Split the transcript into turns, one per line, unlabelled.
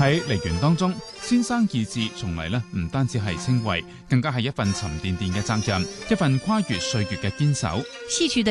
喺梨園當中，先生意志從嚟唔單止係稱謂，更加係一份沉甸甸嘅責任，一份跨越歲月嘅堅守。
戲曲的